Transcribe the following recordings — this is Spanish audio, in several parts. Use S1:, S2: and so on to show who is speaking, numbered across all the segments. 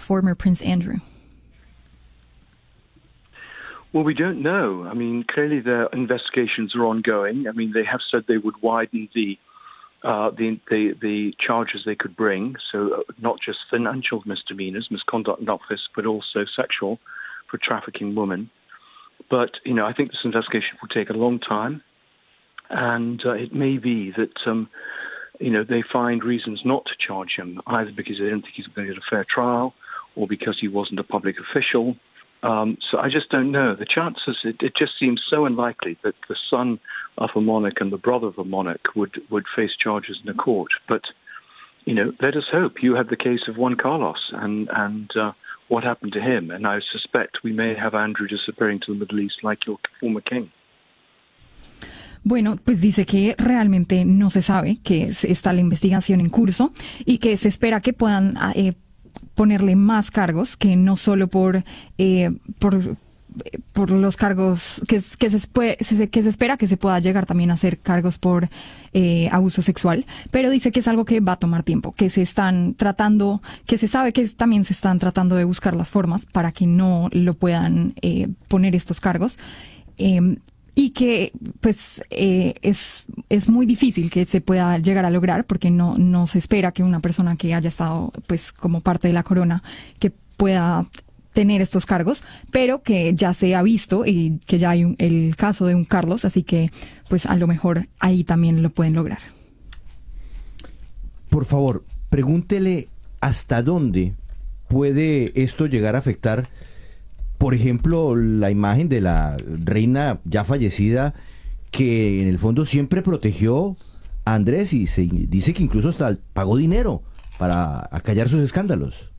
S1: former Prince Andrew?
S2: Well, we don't know. I mean, clearly their investigations are ongoing. I mean, they have said they would widen the charges they could bring, so not just financial misdemeanors, misconduct in office, but also sexual for trafficking women. But, I think this investigation will take a long time, and it may be that, they find reasons not to charge him, either because they don't think he's going to get a fair trial or because he wasn't a public official. So I just don't know. The chances, it just seems so unlikely that the son of a monarch and the brother of a monarch would face charges in a court. But, let us hope. You had the case of Juan Carlos and what happened to him. And I suspect we may have Andrew disappearing to the Middle East like your former king.
S1: Bueno, pues dice que realmente no se sabe, que está la investigación en curso y que se espera que puedan ponerle más cargos, que no solo por los cargos que se espera que se pueda llegar también a hacer cargos por abuso sexual, pero dice que es algo que va a tomar tiempo, que se están tratando, que se sabe que también se están tratando de buscar las formas para que no lo puedan poner estos cargos. Y que pues es muy difícil que se pueda llegar a lograr, porque no se espera que una persona que haya estado pues como parte de la corona que pueda tener estos cargos, pero que ya se ha visto y que ya hay el caso de un Carlos, así que pues a lo mejor ahí también lo pueden lograr.
S3: Por favor, pregúntele hasta dónde puede esto llegar a afectar, por ejemplo, la imagen de la reina ya fallecida, que en el fondo siempre protegió a Andrés y se dice que incluso hasta pagó dinero para acallar sus escándalos.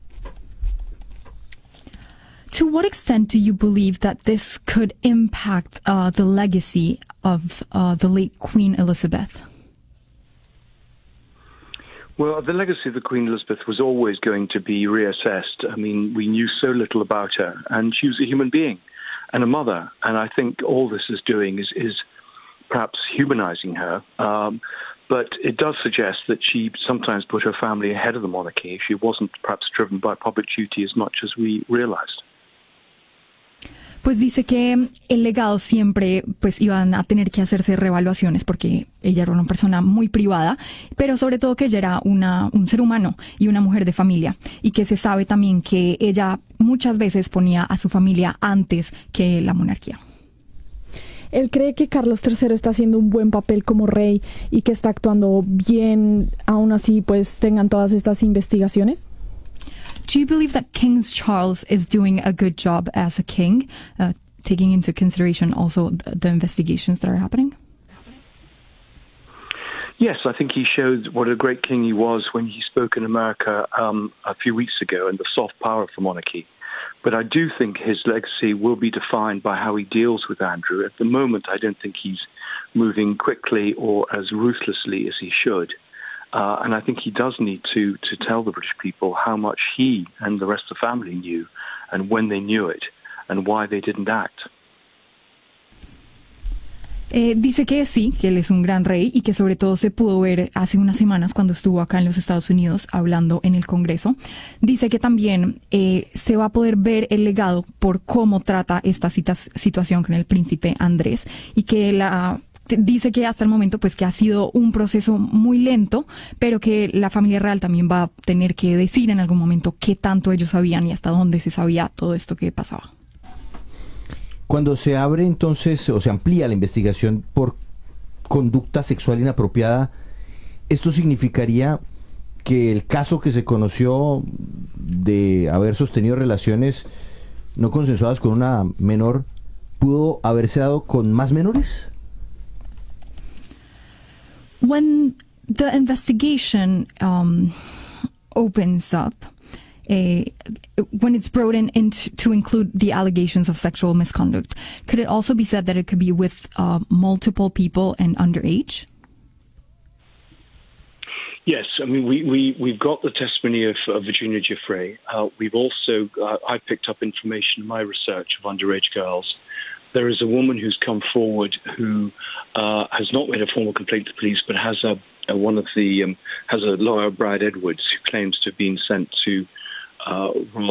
S1: To what extent do you believe that this could impact the legacy of the late Queen Elizabeth?
S2: Well, the legacy of the Queen Elizabeth was always going to be reassessed. I mean, we knew so little about her, and she was a human being and a mother. And I think all this is doing is perhaps humanizing her. But it does suggest that she sometimes put her family ahead of the monarchy. She wasn't perhaps driven by public duty as much as we realized.
S1: Pues dice que el legado siempre pues iban a tener que hacerse reevaluaciones porque ella era una persona muy privada, pero sobre todo que ella era un ser humano y una mujer de familia, y que se sabe también que ella muchas veces ponía a su familia antes que la monarquía.
S4: ¿Él cree que Carlos III está haciendo un buen papel como rey y que está actuando bien, aún así pues tengan todas estas investigaciones?
S1: Do you believe that King Charles is doing a good job as a king, taking into consideration also the investigations that are happening?
S2: Yes, I think he showed what a great king he was when he spoke in America a few weeks ago, and the soft power of the monarchy. But I do think his legacy will be defined by how he deals with Andrew. At the moment, I don't think he's moving quickly or as ruthlessly as he should. And I think he does need to tell the British people how much he and the rest of the family knew, and when they knew it, and why they didn't act.
S1: Dice que sí, que él es un gran rey y que sobre todo se pudo ver hace unas semanas cuando estuvo acá en los Estados Unidos hablando en el Congreso. Dice que también se va a poder ver el legado por cómo trata esta situación con el príncipe Andrés, y que dice que hasta el momento pues que ha sido un proceso muy lento, pero que la familia real también va a tener que decir en algún momento qué tanto ellos sabían y hasta dónde se sabía todo esto que pasaba.
S3: Cuando se abre entonces o se amplía la investigación por conducta sexual inapropiada, ¿esto significaría que el caso que se conoció de haber sostenido relaciones no consensuadas con una menor pudo haberse dado con más menores?
S1: When the investigation opens up, when it's broadened to include the allegations of sexual misconduct, could it also be said that it could be with multiple people and underage?
S2: Yes, I mean, we've got the testimony of Virginia Giuffre. We've also, I picked up information in my research of underage girls. There is a woman who's come forward who has not made a formal complaint to police, but has a lawyer, Brad Edwards, who claims to have been sent to